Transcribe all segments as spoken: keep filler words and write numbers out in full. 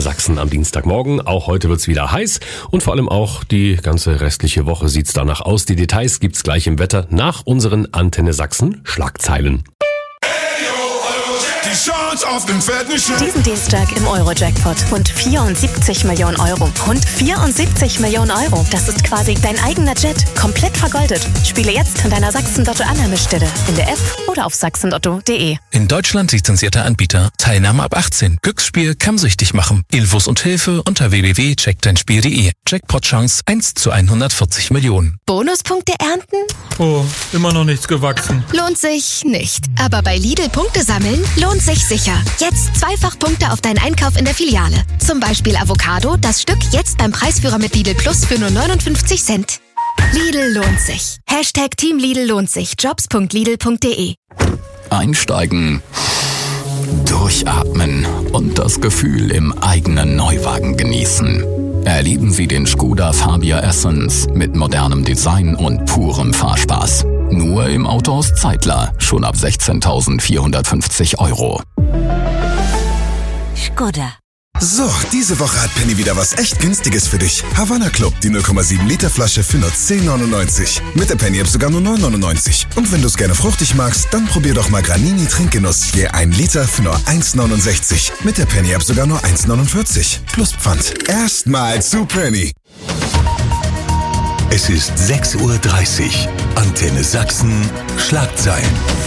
Sachsen am Dienstagmorgen. Auch heute wird's wieder heiß und vor allem auch die ganze restliche Woche sieht's danach aus. Die Details gibt's gleich im Wetter nach unseren Antenne Sachsen Schlagzeilen. Die Chance auf den fetten Schein. Diesen Dienstag im Euro-Jackpot. Rund vierundsiebzig Millionen Euro. Rund vierundsiebzig Millionen Euro. Das ist quasi dein eigener Jet. Komplett vergoldet. Spiele jetzt an deiner Sachsen-Lotto-Annahmestelle. In der App oder auf sachsenlotto punkt de. In Deutschland lizenzierter Anbieter. Teilnahme ab achtzehn. Glücksspiel kann süchtig machen. Infos und Hilfe unter w w w punkt check dein spiel punkt de. Jackpot-Chance eins zu hundertvierzig Millionen. Bonuspunkte ernten? Oh, immer noch nichts gewachsen. Lohnt sich nicht. Aber bei Lidl Punkte sammeln lohnt sich sicher. Jetzt zweifach Punkte auf deinen Einkauf in der Filiale. Zum Beispiel Avocado, das Stück jetzt beim Preisführer mit Lidl Plus für nur neunundfünfzig Cent. Lidl lohnt sich. Hashtag Team Lidl lohnt sich. jobs punkt lidl punkt de. Einsteigen, durchatmen und das Gefühl im eigenen Neuwagen genießen. Erleben Sie den Skoda Fabia Essence mit modernem Design und purem Fahrspaß. Nur im Autohaus Zeitler, schon ab sechzehntausendvierhundertfünfzig Euro. Skoda. So, diese Woche hat Penny wieder was echt Günstiges für dich. Havanna Club, die null Komma sieben Liter Flasche für nur zehn neunundneunzig. Mit der Penny App sogar nur neun neunundneunzig. Und wenn du es gerne fruchtig magst, dann probier doch mal Granini Trinkgenuss je ein Liter für nur eins neunundsechzig. Mit der Penny App sogar nur eins neunundvierzig. Plus Pfand. Erstmal zu Penny. Es ist sechs Uhr dreißig. Antenne Sachsen Schlagzeilen.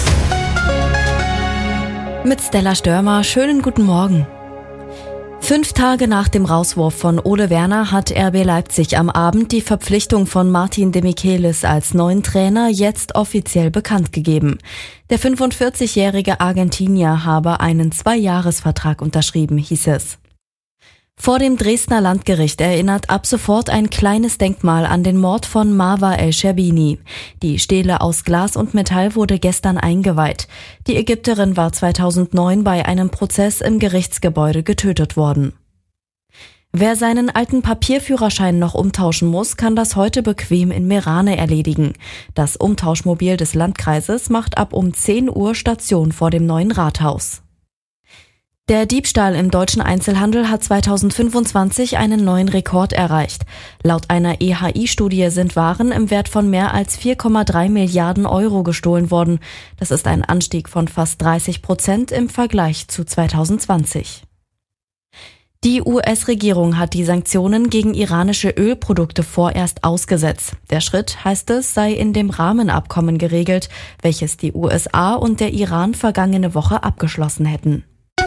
Mit Stella Störmer, schönen guten Morgen. Fünf Tage nach dem Rauswurf von Ole Werner hat R B Leipzig am Abend die Verpflichtung von Martin de Michelis als neuen Trainer jetzt offiziell bekannt gegeben. Der fünfundvierzigjährige Argentinier habe einen Zweijahresvertrag unterschrieben, hieß es. Vor dem Dresdner Landgericht erinnert ab sofort ein kleines Denkmal an den Mord von Marwa El-Sherbini. Die Stele aus Glas und Metall wurde gestern eingeweiht. Die Ägypterin war zweitausendneun bei einem Prozess im Gerichtsgebäude getötet worden. Wer seinen alten Papierführerschein noch umtauschen muss, kann das heute bequem in Merane erledigen. Das Umtauschmobil des Landkreises macht ab um zehn Uhr Station vor dem neuen Rathaus. Der Diebstahl im deutschen Einzelhandel hat zweitausendfünfundzwanzig einen neuen Rekord erreicht. Laut einer E H I-Studie sind Waren im Wert von mehr als vier Komma drei Milliarden Euro gestohlen worden. Das ist ein Anstieg von fast dreißig Prozent im Vergleich zu zweitausendzwanzig. Die U S-Regierung hat die Sanktionen gegen iranische Ölprodukte vorerst ausgesetzt. Der Schritt, heißt es, sei in dem Rahmenabkommen geregelt, welches die U S A und der Iran vergangene Woche abgeschlossen hätten.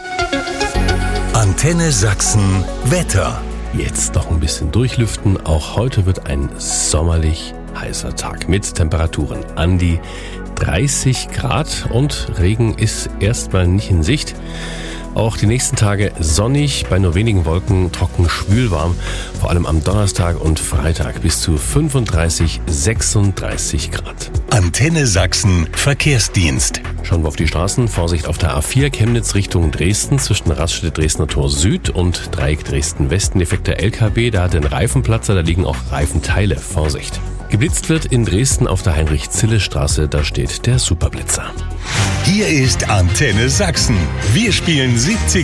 Antenne Sachsen Wetter. Jetzt noch ein bisschen durchlüften. Auch heute wird ein sommerlich heißer Tag mit Temperaturen an die dreißig Grad und Regen ist erstmal nicht in Sicht. Auch die nächsten Tage sonnig, bei nur wenigen Wolken, trocken, schwülwarm. Vor allem am Donnerstag und Freitag bis zu fünfunddreißig, sechsunddreißig Grad. Antenne Sachsen Verkehrsdienst. Schauen wir auf die Straßen. Vorsicht auf der A vier Chemnitz Richtung Dresden zwischen Raststätte Dresdner Tor Süd und Dreieck Dresden Westen. Defekter L K W, da hat den Reifenplatzer, da liegen auch Reifenteile. Vorsicht. Geblitzt wird in Dresden auf der Heinrich-Zille-Straße, da steht der Superblitzer. Hier ist Antenne Sachsen. Wir spielen siebzig